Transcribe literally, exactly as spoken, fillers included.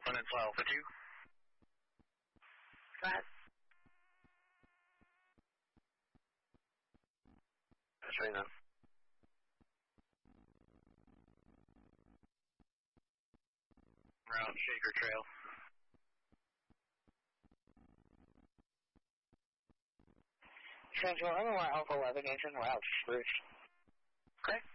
Peninsula Alpha two. Go ahead. That's right now. Route Shaker Trail. Central Illinois Alpha eleven is en route, Bruce. Okay.